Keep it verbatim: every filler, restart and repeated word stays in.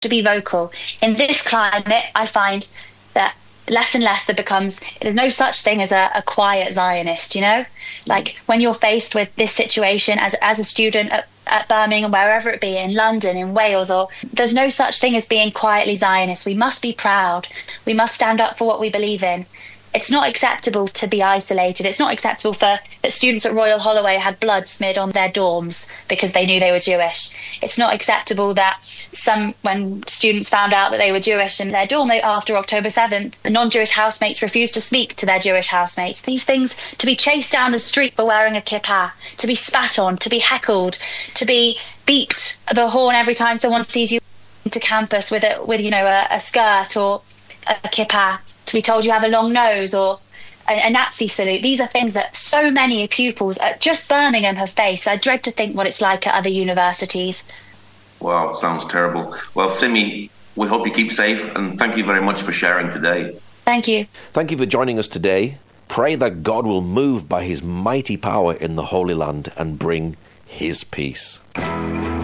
to be vocal. In this climate, I find that less and less there becomes, there's no such thing as a, a quiet Zionist, you know? Like when you're faced with this situation as as a student at, at Birmingham, wherever it be, in London, in Wales, or there's no such thing as being quietly Zionist. We must be proud. We must stand up for what we believe in. It's not acceptable to be isolated. It's not acceptable for that students at Royal Holloway had blood smeared on their dorms because they knew they were Jewish. It's not acceptable that some, when students found out that they were Jewish in their dorm after October seventh, the non-Jewish housemates refused to speak to their Jewish housemates. These things, to be chased down the street for wearing a kippah, to be spat on, to be heckled, to be beeped the horn every time someone sees you into campus with a, with, you know, a, a skirt or a kippah, to be told you have a long nose, or a, a Nazi salute. These are things that so many pupils at just Birmingham have faced. I dread to think what it's like at other universities. Wow, sounds terrible. Well, Simi, we hope you keep safe, and thank you very much for sharing today. Thank you. Thank you for joining us today. Pray that God will move by his mighty power in the Holy Land and bring his peace.